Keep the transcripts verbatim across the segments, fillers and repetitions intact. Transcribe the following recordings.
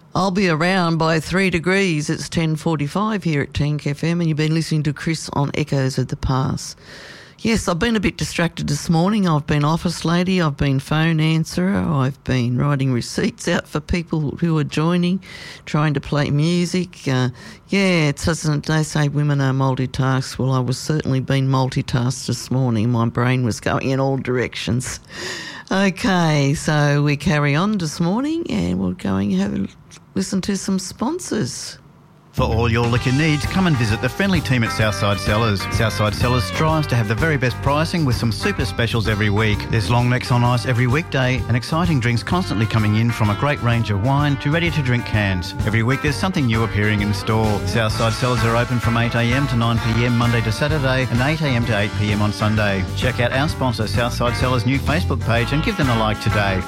I'll be around by three degrees. It's ten forty-five here at Tank F M, and you've been listening to Chris on Echoes of the Past. Yes, I've been a bit distracted this morning. I've been office lady, I've been phone answerer, I've been writing receipts out for people who are joining, trying to play music. Uh, yeah, it doesn't, they say women are multitask. Well, I was certainly being multitasked this morning. My brain was going in all directions. Okay, so we carry on this morning and we're going to have a listen to some sponsors. For all your liquor needs, come and visit the friendly team at Southside Cellars. Southside Cellars strives to have the very best pricing with some super specials every week. There's long necks on ice every weekday and exciting drinks constantly coming in, from a great range of wine to ready-to-drink cans. Every week there's something new appearing in store. Southside Cellars are open from eight a m to nine p m Monday to Saturday and eight a m to eight p m on Sunday. Check out our sponsor Southside Cellars' new Facebook page and give them a like today.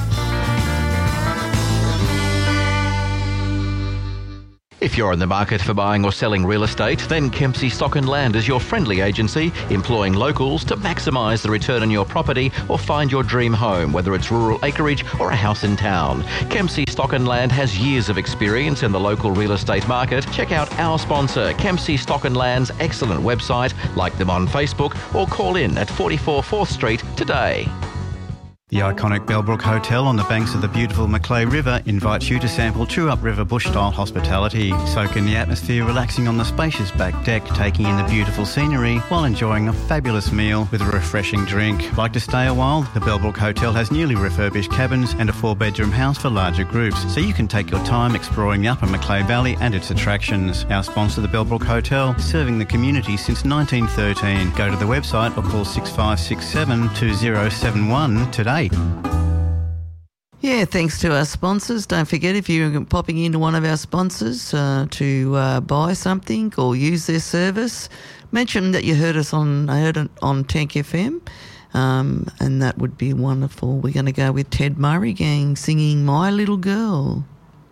If you're in the market for buying or selling real estate, then Kempsey Stock and Land is your friendly agency, employing locals to maximise the return on your property or find your dream home, whether it's rural acreage or a house in town. Kempsey Stock and Land has years of experience in the local real estate market. Check out our sponsor, Kempsey Stock and Land's excellent website, like them on Facebook, or call in at forty-four fourth Street today. The iconic Bellbrook Hotel on the banks of the beautiful Macleay River invites you to sample true upriver bush-style hospitality. Soak in the atmosphere, relaxing on the spacious back deck, taking in the beautiful scenery while enjoying a fabulous meal with a refreshing drink. Like to stay a while? The Bellbrook Hotel has newly refurbished cabins and a four-bedroom house for larger groups, so you can take your time exploring the upper Macleay Valley and its attractions. Our sponsor, the Bellbrook Hotel, serving the community since nineteen thirteen. Go to the website or call six five six seven two zero seven one today. Yeah, thanks to our sponsors. Don't forget, if you're popping into one of our sponsors uh, to uh, buy something or use their service, mention that you heard us on I heard it on Tank F M, um, and that would be wonderful. We're going to go with Ted Murray Gang singing My Little Girl.